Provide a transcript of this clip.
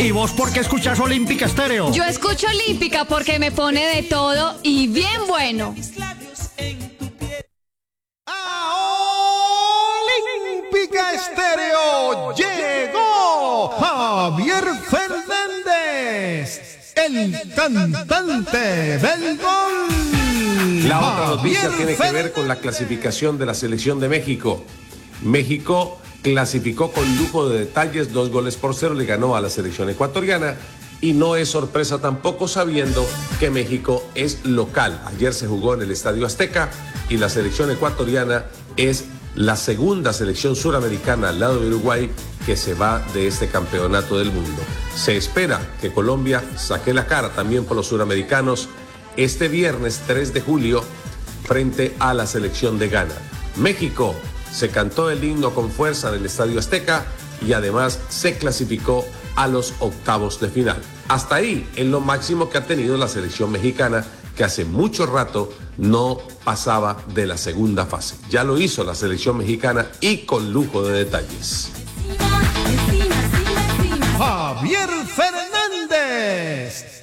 ¿Y vos por qué escuchas Olímpica Estéreo? Yo escucho Olímpica porque me pone de todo y bien bueno. Olímpica Estéreo llegó Javier Fernández, el cantante del gol. La otra noticia Javier tiene que Fernández. ver con la clasificación de la selección de México. México clasificó con lujo de detalles, 2-0 le ganó a la selección ecuatoriana y no es sorpresa tampoco sabiendo que México es local. Ayer se jugó en el Estadio Azteca y la selección ecuatoriana es la segunda selección suramericana al lado de Uruguay que se va de este campeonato del mundo. Se espera que Colombia saque la cara también por los suramericanos este viernes 3 de julio frente a la selección de Ghana. México se cantó el himno con fuerza en el Estadio Azteca y además se clasificó a los octavos de final. Hasta ahí es lo máximo que ha tenido la selección mexicana, que hace mucho rato no pasaba de la segunda fase. Ya lo hizo la selección mexicana y con lujo de detalles. Javier Fernández.